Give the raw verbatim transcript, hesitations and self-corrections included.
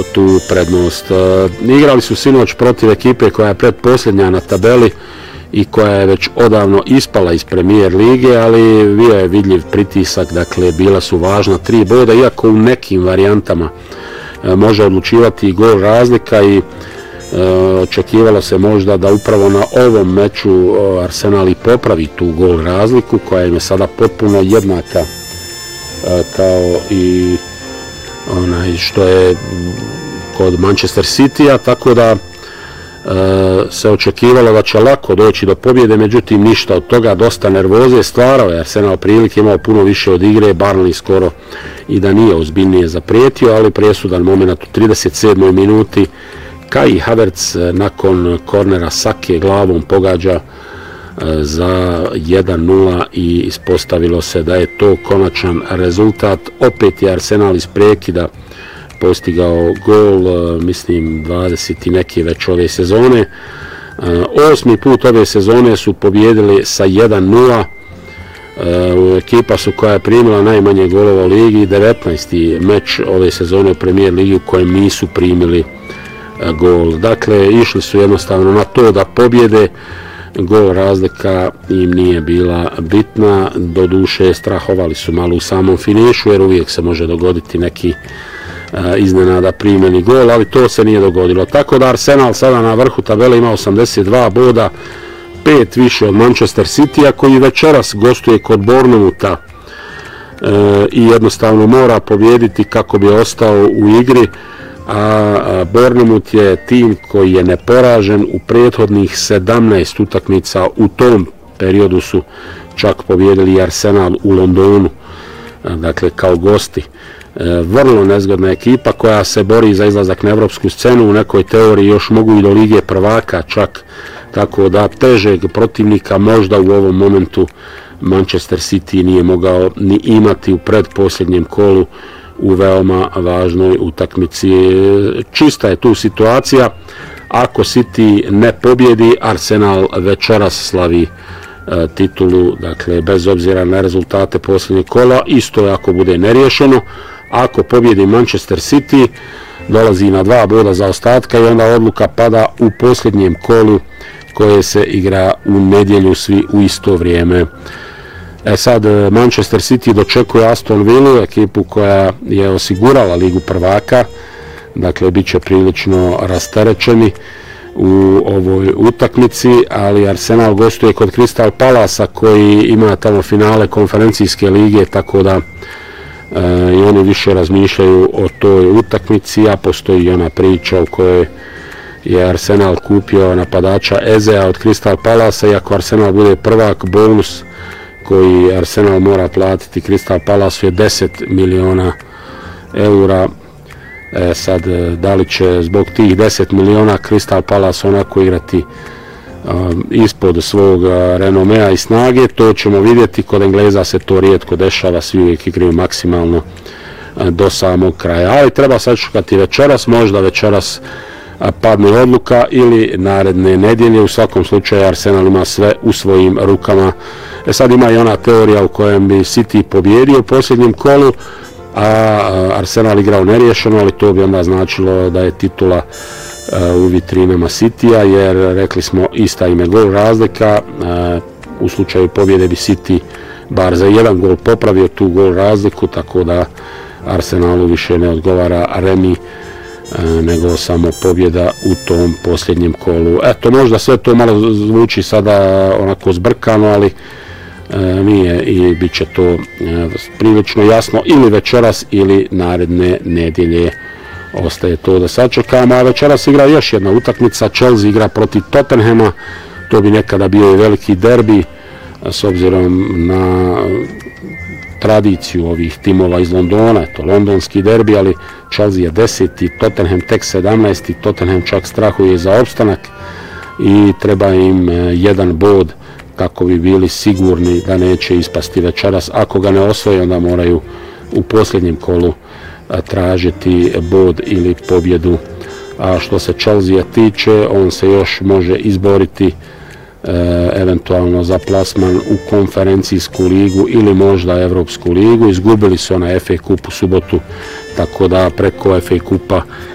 tu prednost. Igrali su sinoć protiv ekipe koja je pretposljednja na tabeli i koja je već odavno ispala iz Premier lige, ali bio je vidljiv pritisak, dakle bila su važna tri boda, iako u nekim varijantama može odlučivati i gol razlika i očekivalo se možda da upravo na ovom meču Arsenal i popravi tu gol razliku koja im je sada potpuno jednaka kao i onaj što je kod Manchester City-a, tako da se očekivalo da će lako doći do pobjede, međutim ništa od toga, dosta nervoze stvarao je Arsenal prilike, imao puno više od igre, Burnley skoro i da nije ozbiljnije zaprijetio, ali presudan moment u trideset sedmoj minuti Kai Havertz nakon kornera Sake glavom pogađa za jedan nula i ispostavilo se da je to konačan rezultat. Opet je Arsenal iz prekida postigao gol, mislim dvadeset i neke već ove sezone. Osmi put ove sezone su pobjedili sa jedan nula. Ekipa su koja je primila najmanje golova u ligi, devetnaesti meč ove sezone u Premier ligi u kojem nisu primili gol. Dakle, išli su jednostavno na to da pobjede, gol razlika im nije bila bitna, do duše strahovali su malo u samom finišu jer uvijek se može dogoditi neki iznenada primljeni gol, ali to se nije dogodilo. Tako da Arsenal sada na vrhu tabele ima osamdeset dva boda, pet više od Manchester City-a koji večeras gostuje kod Bournemoutha e, i jednostavno mora pobjediti kako bi ostao u igri, a Bournemouth je tim koji je neporažen u prethodnih sedamnaest utakmica. U tom periodu su čak pobjedili Arsenal u Londonu, dakle kao gosti. Vrlo nezgodna ekipa koja se bori za izlazak na evropsku scenu, u nekoj teoriji još mogu i do Lige prvaka čak, tako da težeg protivnika možda u ovom momentu Manchester City nije mogao ni imati u predposljednjem kolu u veoma važnoj utakmici. Čista je tu situacija, ako City ne pobjedi, Arsenal večeras slavi e, titulu, dakle bez obzira na rezultate posljednjeg kola, isto je ako bude neriješeno. Ako pobjedi Manchester City, dolazi na dva boda za ostatka i onda odluka pada u posljednjem kolu koje se igra u nedjelju svi u isto vrijeme. E sad, Manchester City dočekuje Aston Villa, ekipu koja je osigurala Ligu prvaka, dakle bit će prilično rasterećeni u ovoj utakmici, ali Arsenal gostuje kod Crystal Palasa koji ima tamo finale konferencijske lige, tako da e, i oni više razmišljaju o toj utakmici, a postoji ona priča u kojoj je Arsenal kupio napadača Ezea od Crystal Palasa i ako Arsenal bude prvak, bonus koji Arsenal mora platiti Crystal Palace je deset miliona eura. E sad, da li će zbog tih deset miliona Crystal Palace onako igrati um, ispod svog renomea i snage, to ćemo vidjeti. Kod Engleza se to rijetko dešava, svi uvijek igraju maksimalno uh, do samog kraja, ali treba sačekati večeras, možda večeras uh, padne odluka ili naredne nedjelje. U svakom slučaju Arsenal ima sve u svojim rukama. E sad ima i ona teorija u kojem bi City pobjedio u posljednjem kolu, a Arsenal igrao neriješeno, ali to bi onda značilo da je titula u vitrinama City-a, jer rekli smo ista ime gol razlika, u slučaju pobjede bi City bar za jedan gol popravio tu gol razliku, tako da Arsenalu više ne odgovara remi nego samo pobjeda u tom posljednjem kolu. Eto, možda sve to malo zvuči sada onako zbrkano, ali e, nije i bit će to e, prilično jasno ili večeras ili naredne nedjelje. Ostaje to da sačekamo, a večeras igra još jedna utakmica, Chelsea igra protiv Tottenhama, to bi nekada bio i veliki derbi s obzirom na tradiciju ovih timova iz Londona, to londonski derbi, ali Chelsea je deseti, Tottenham tek sedamnaesti, Tottenham čak strahuje za opstanak i treba im jedan bod kako bi bili sigurni da neće ispasti večeras. Ako ga ne osvoje, onda moraju u posljednjem kolu tražiti bod ili pobjedu. A što se Chelsea tiče, on se još može izboriti E, eventualno za plasman u konferencijsku ligu ili možda Evropsku ligu. Izgubili su na F A Cup u subotu, tako da preko F A Cupa